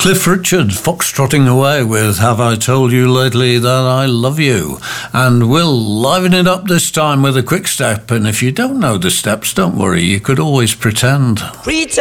Cliff Richard foxtrotting away with Have I Told You Lately That I Love You? And we'll liven it up this time with a quick step, and if you don't know the steps, don't worry, you could always pretend.